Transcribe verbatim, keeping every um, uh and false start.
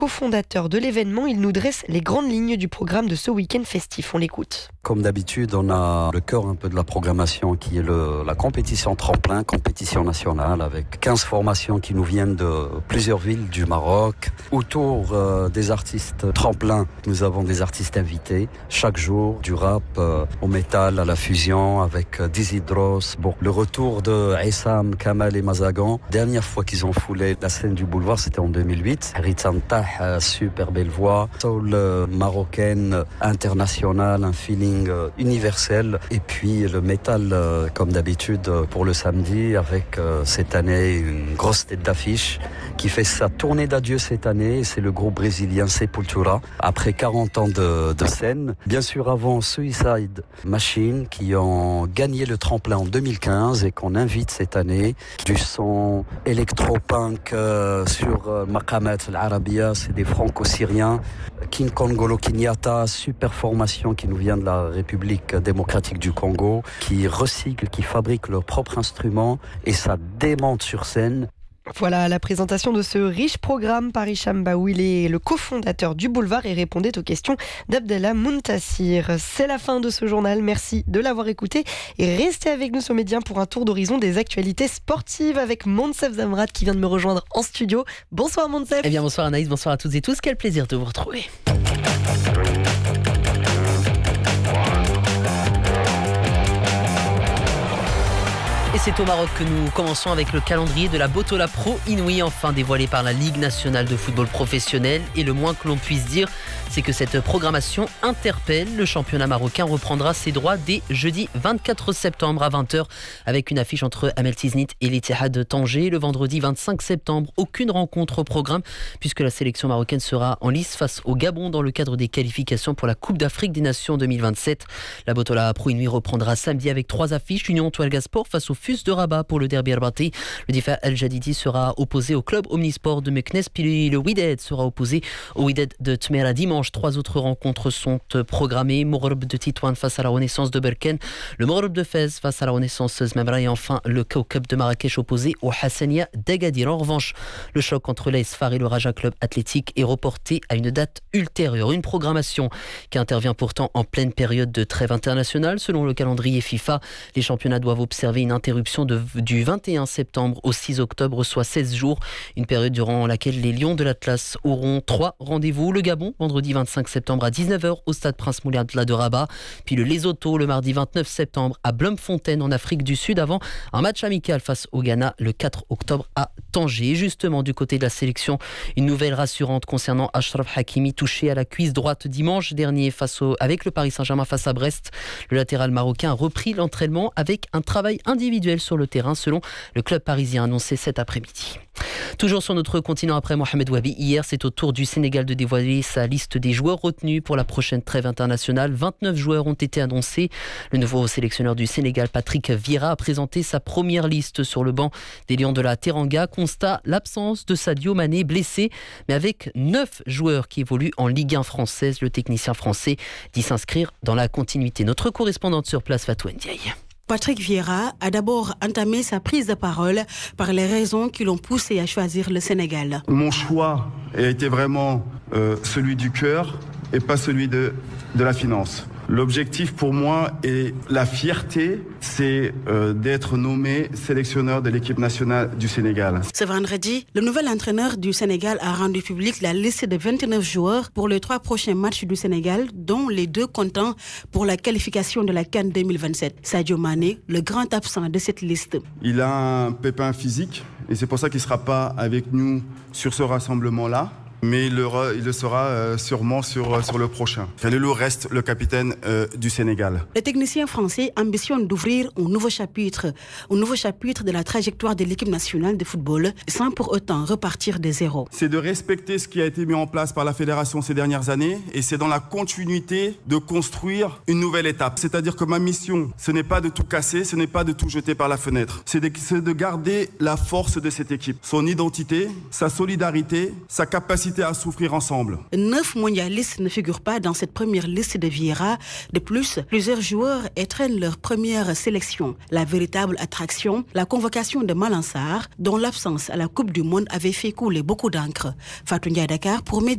cofondateur de l'événement. Il nous dresse les grandes lignes du programme de ce week-end festif. On l'écoute. Comme d'habitude, on a le cœur un peu de la programmation qui est le, la compétition tremplin, compétition nationale avec quinze formations qui nous viennent de plusieurs villes du Maroc. Autour euh, des artistes tremplins, nous avons des artistes invités chaque jour, du rap euh, au métal, à la fusion avec euh, Dizzy Dross. Bon, le retour de Aissam, Kamal et Mazagan. Dernière fois qu'ils ont foulé la scène du boulevard, c'était en deux mille huit. Ritantah, euh, super belle voix, soul euh, marocaine, internationale, un feeling euh, universel. Et puis le métal, euh, comme d'habitude, euh, pour le samedi, avec euh, cette année une grosse tête d'affiche qui fait sa tournée d'adieu cette année. C'est le groupe brésilien Sepultura. Après quarante ans de, de scène. Bien sûr, avant Suicide Machine, qui ont gagné le tremplin en deux mille quinze et qu'on invite cette année. Du son électro-punk euh, sur euh, Maqamat al-Arabia, c'est des franco-syriens. King Kongolo Kenyatta, super formation qui nous vient de la République démocratique du Congo, qui recycle, qui fabrique leurs propres instruments et ça démonte sur scène. Voilà la présentation de ce riche programme par Hicham Baou. Il est le cofondateur du Boulevard et répondait aux questions d'Abdallah Muntassir. C'est la fin de ce journal. Merci de l'avoir écouté et restez avec nous sur Média pour un tour d'horizon des actualités sportives avec Monsef Zamrat qui vient de me rejoindre en studio. Bonsoir Monsef. Eh bien bonsoir Anaïs, bonsoir à toutes et tous. Quel plaisir de vous retrouver. Et c'est au Maroc que nous commençons avec le calendrier de la Botola Pro Inouï, enfin dévoilé par la Ligue nationale de football professionnel. Et le moins que l'on puisse dire, c'est que cette programmation interpelle. Le championnat marocain reprendra ses droits dès jeudi vingt-quatre septembre à vingt heures avec une affiche entre Amel Tiznit et l'Ittihad de Tanger. Le vendredi vingt-cinq septembre, aucune rencontre au programme puisque la sélection marocaine sera en lice face au Gabon dans le cadre des qualifications pour la Coupe d'Afrique des Nations deux mille vingt-sept. La Botola Pro Inouï reprendra samedi avec trois affiches. Union Touareg Sport face au Fus de Rabat pour le derby Arbati. Le Difa El Jadidi sera opposé au club Omnisport de Meknes, puis le Wydad sera opposé au Wydad de Tmera dimanche. Trois autres rencontres sont programmées. Morb de Titouan face à la Renaissance de Berken, le Morb de Fès face à la Renaissance Zmemra et enfin le Kaukab de Marrakech opposé au Hassania d'Agadir. En revanche, le choc entre l'Esfar et le Raja Club Athlétique est reporté à une date ultérieure. Une programmation qui intervient pourtant en pleine période de trêve internationale. Selon le calendrier FIFA, les championnats doivent observer une interruption de, du vingt et un septembre au six octobre, soit seize jours. Une période durant laquelle les Lions de l'Atlas auront trois rendez-vous. Le Gabon, vendredi vingt-cinq septembre à dix-neuf heures au stade Prince Moulay Abdallah de Rabat. Puis le Lesotho, le mardi vingt-neuf septembre à Bloemfontein en Afrique du Sud, avant un match amical face au Ghana le quatre octobre à Tanger. Et justement, du côté de la sélection, une nouvelle rassurante concernant Achraf Hakimi, touché à la cuisse droite dimanche dernier face au, avec le Paris Saint-Germain face à Brest. Le latéral marocain a repris l'entraînement avec un travail individuel sur le terrain, selon le club parisien annoncé cet après-midi. Toujours sur notre continent après Mohamed Wabi, hier c'est au tour du Sénégal de dévoiler sa liste des joueurs retenus pour la prochaine trêve internationale. vingt-neuf joueurs ont été annoncés. Le nouveau sélectionneur du Sénégal, Patrick Vieira, a présenté sa première liste sur le banc des Lions de la Teranga. Constat, l'absence de Sadio Mané blessé, mais avec neuf joueurs qui évoluent en Ligue un française. Le technicien français dit s'inscrire dans la continuité. Notre correspondante sur place, Fatou Ndiaye. Patrick Vieira a d'abord entamé sa prise de parole par les raisons qui l'ont poussé à choisir le Sénégal. Mon choix a été vraiment euh, celui du cœur et pas celui de, de la finance. L'objectif pour moi et la fierté, c'est euh, d'être nommé sélectionneur de l'équipe nationale du Sénégal. Ce vendredi, le nouvel entraîneur du Sénégal a rendu public la liste de vingt-neuf joueurs pour les trois prochains matchs du Sénégal, dont les deux comptant pour la qualification de la CAN deux mille vingt-sept. Sadio Mané, le grand absent de cette liste. Il a un pépin physique et c'est pour ça qu'il ne sera pas avec nous sur ce rassemblement-là. Mais il le, il le sera euh, sûrement sur, sur le prochain. Kalilou reste le capitaine euh, du Sénégal. Le technicien français ambitionne d'ouvrir un nouveau chapitre, un nouveau chapitre de la trajectoire de l'équipe nationale de football, sans pour autant repartir de zéro. C'est de respecter ce qui a été mis en place par la fédération ces dernières années, et c'est dans la continuité de construire une nouvelle étape. C'est-à-dire que ma mission, ce n'est pas de tout casser, ce n'est pas de tout jeter par la fenêtre. C'est de, c'est de garder la force de cette équipe, son identité, sa solidarité, sa capacité à souffrir ensemble. Neuf mondialistes ne figurent pas dans cette première liste de Vieira. De plus, plusieurs joueurs étrennent leur première sélection. La véritable attraction, la convocation de Malan Sarr, dont l'absence à la Coupe du Monde avait fait couler beaucoup d'encre. Fatou Ndiaye, Dakar pour Média.